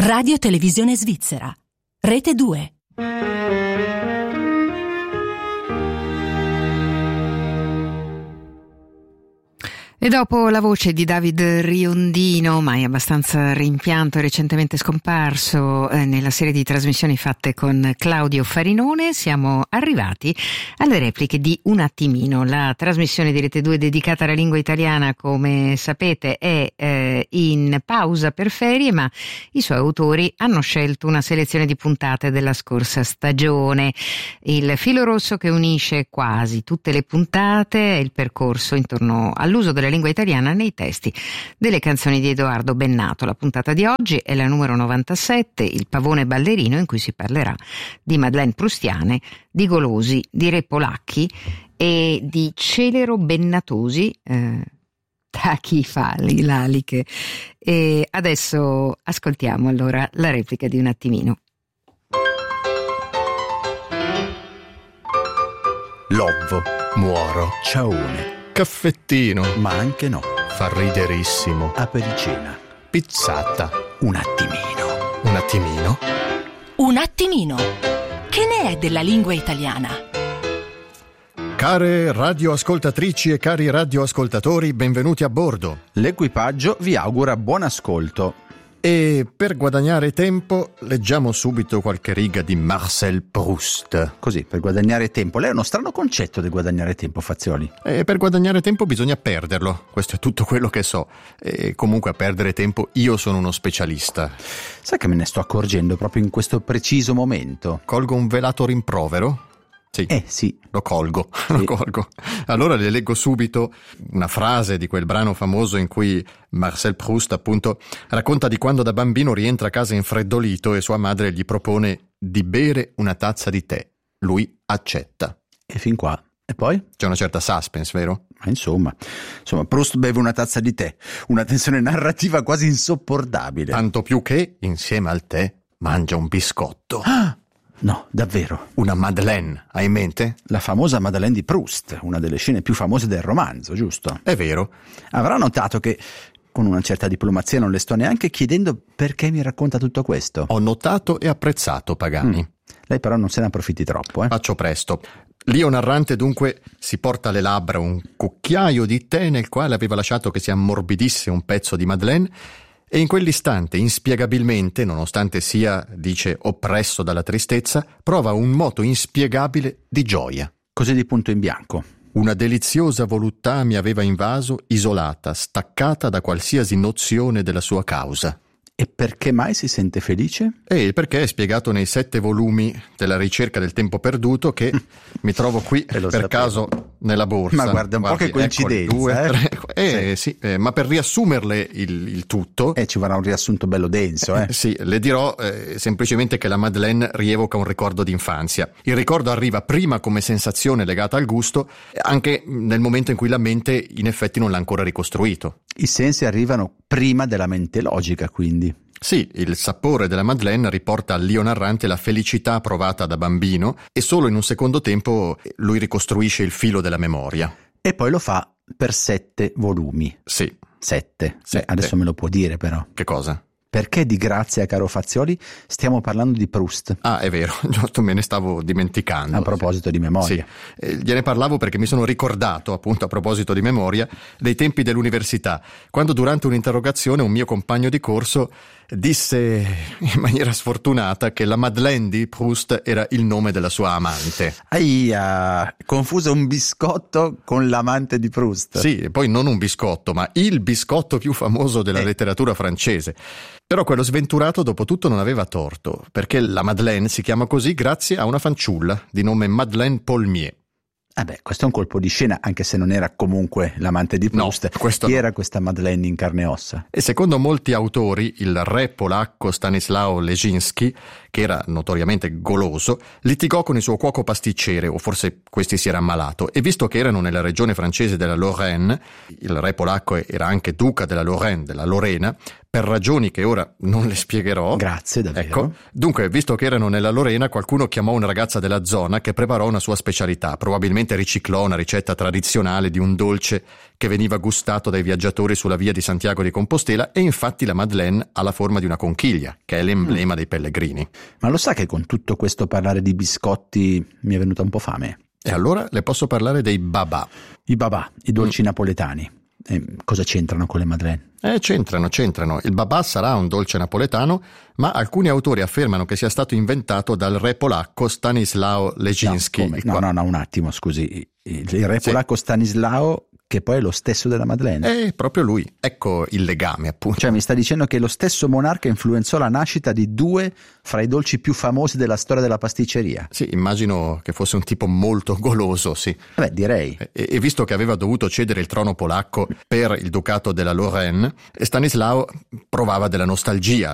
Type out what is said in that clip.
Radio Televisione Svizzera. Rete 2. E dopo la voce di David Riondino, mai abbastanza rimpianto e recentemente scomparso nella serie di trasmissioni fatte con Claudio Farinone, siamo arrivati alle repliche di Un attimino. La trasmissione di Rete 2 dedicata alla lingua italiana, come sapete, è in pausa per ferie, ma i suoi autori hanno scelto una selezione di puntate della scorsa stagione. Il filo rosso che unisce quasi tutte le puntate è il percorso intorno all'uso della lingua italiana nei testi delle canzoni di Edoardo Bennato. La puntata di oggi è la numero 97, Il pavone ballerino, in cui si parlerà di Madeleine Proustiane, di golosi, di re polacchi e di celero bennatosi tachifali laliche. E adesso ascoltiamo allora la replica di Un attimino. Lobbo, muoro, ciaone, caffettino, ma anche no, fa riderissimo, apericena, pizzata, un attimino. Un attimino? Un attimino. Che ne è della lingua italiana? Care radioascoltatrici e cari radioascoltatori, benvenuti a bordo. L'equipaggio vi augura buon ascolto. E per guadagnare tempo leggiamo subito qualche riga di Marcel Proust. Così, per guadagnare tempo. Lei ha uno strano concetto di guadagnare tempo, Fazioli. E per guadagnare tempo bisogna perderlo. Questo è tutto quello che so. E comunque a perdere tempo io sono uno specialista. Sai che me ne sto accorgendo proprio in questo preciso momento? Colgo un velato rimprovero? Sì. Lo colgo, sì. Lo colgo. Allora le leggo subito una frase di quel brano famoso in cui Marcel Proust appunto racconta di quando da bambino rientra a casa infreddolito e sua madre gli propone di bere una tazza di tè. Lui accetta. E fin qua. E poi? C'è una certa suspense, vero? Ma insomma, Proust beve una tazza di tè, una tensione narrativa quasi insopportabile. Tanto più che, insieme al tè, mangia un biscotto. No, davvero. Una Madeleine, hai in mente? La famosa Madeleine di Proust, una delle scene più famose del romanzo, giusto? È vero. Avrà notato che con una certa diplomazia non le sto neanche chiedendo perché mi racconta tutto questo. Ho notato e apprezzato, Pagani. Lei però non se ne approfitti troppo, Faccio presto. L'io narrante dunque si porta alle labbra un cucchiaio di tè nel quale aveva lasciato che si ammorbidisse un pezzo di Madeleine. E in quell'istante, inspiegabilmente, nonostante sia, dice, oppresso dalla tristezza, prova un moto inspiegabile di gioia. Così di punto in bianco. Una deliziosa voluttà mi aveva invaso, isolata, staccata da qualsiasi nozione della sua causa. E perché mai si sente felice? E il perché è spiegato nei 7 volumi della ricerca del tempo perduto che mi trovo qui per caso nella borsa. Ma guarda un po' che coincidenza. 2, 3, sì, ma per riassumerle il tutto... ci vorrà un riassunto bello denso, Sì, le dirò semplicemente che la Madeleine rievoca un ricordo d'infanzia. Il ricordo arriva prima come sensazione legata al gusto, anche nel momento in cui la mente in effetti non l'ha ancora ricostruito. I sensi arrivano prima della mente logica, quindi. Sì, il sapore della Madeleine riporta all'io narrante la felicità provata da bambino e solo in un secondo tempo lui ricostruisce il filo della memoria. E poi lo fa per 7 volumi. Sì. 7. Adesso me lo può dire però. Che cosa? Perché di grazia, caro Fazioli, stiamo parlando di Proust? Ah, è vero, giusto, me ne stavo dimenticando. A proposito di memoria. Sì, gliene parlavo perché mi sono ricordato, appunto a proposito di memoria, dei tempi dell'università, quando durante un'interrogazione un mio compagno di corso disse in maniera sfortunata che la Madeleine di Proust era il nome della sua amante. Aia, confuso un biscotto con l'amante di Proust. Sì, e poi non un biscotto, ma il biscotto più famoso della letteratura francese. Però quello sventurato dopo tutto non aveva torto, perché la Madeleine si chiama così grazie a una fanciulla di nome Madeleine Paulmier. Questo è un colpo di scena, anche se non era comunque l'amante di Proust. No, questo Chi no. Era questa Madeleine in carne e ossa? E secondo molti autori, il re polacco Stanisław Leszczyński, che era notoriamente goloso, litigò con il suo cuoco pasticcere, o forse questi si era ammalato, e visto che erano nella regione francese della Lorraine, il re polacco era anche duca della Lorraine, della Lorena, per ragioni che ora non le spiegherò. Grazie, davvero. Ecco, dunque, visto che erano nella Lorena, qualcuno chiamò una ragazza della zona che preparò una sua specialità, probabilmente riciclò una ricetta tradizionale di un dolce che veniva gustato dai viaggiatori sulla via di Santiago di Compostela, e infatti la Madeleine ha la forma di una conchiglia, che è l'emblema dei pellegrini. Ma lo sa che con tutto questo parlare di biscotti mi è venuta un po' fame? E allora le posso parlare dei babà. I babà, i dolci napoletani. Cosa c'entrano con le Madeleine? C'entrano. Il babà sarà un dolce napoletano, ma alcuni autori affermano che sia stato inventato dal re polacco Stanislao Leszczyński. No, un attimo, scusi. Il re polacco Stanislao, che poi è lo stesso della Madeleine. È proprio lui. Ecco il legame, appunto. Cioè mi sta dicendo che lo stesso monarca influenzò la nascita di due fra i dolci più famosi della storia della pasticceria. Sì, immagino che fosse un tipo molto goloso, sì. Beh, direi. E visto che aveva dovuto cedere il trono polacco per il ducato della Lorraine, Stanislao provava della nostalgia